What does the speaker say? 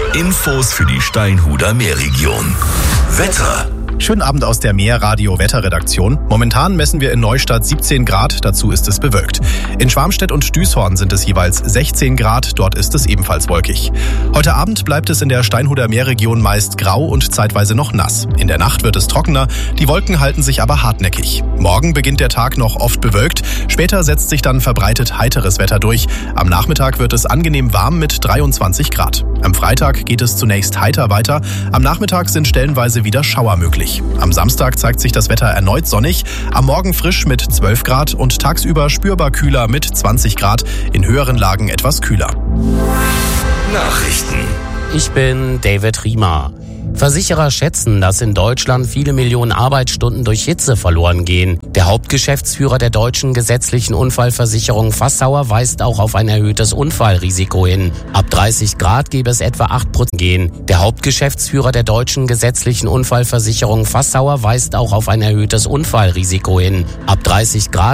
Infos für die Steinhuder Meerregion. Wetter. Schönen Abend aus der Meerradio-Wetterredaktion. Momentan messen wir in Neustadt 17 Grad, dazu ist es bewölkt. In Schwarmstedt und Düßhorn sind es jeweils 16 Grad, dort ist es ebenfalls wolkig. Heute Abend bleibt es in der Steinhuder Meerregion meist grau und zeitweise noch nass. In der Nacht wird es trockener, die Wolken halten sich aber hartnäckig. Morgen beginnt der Tag noch oft bewölkt, später setzt sich dann verbreitet heiteres Wetter durch. Am Nachmittag wird es angenehm warm mit 23 Grad. Am Freitag geht es zunächst heiter weiter, am Nachmittag sind stellenweise wieder Schauer möglich. Am Samstag zeigt sich das Wetter erneut sonnig, am Morgen frisch mit 12 Grad und tagsüber spürbar kühler mit 20 Grad, in höheren Lagen etwas kühler. Nachrichten. Ich bin David Riemer. Versicherer schätzen, dass in Deutschland viele Millionen Arbeitsstunden durch Hitze verloren gehen. Der Hauptgeschäftsführer der deutschen gesetzlichen Unfallversicherung Fassauer weist auch auf ein erhöhtes Unfallrisiko hin. Ab 30 Grad gebe es etwa 8% gehen. Der Hauptgeschäftsführer der deutschen gesetzlichen Unfallversicherung Fassauer weist auch auf ein erhöhtes Unfallrisiko hin. Ab 30 Grad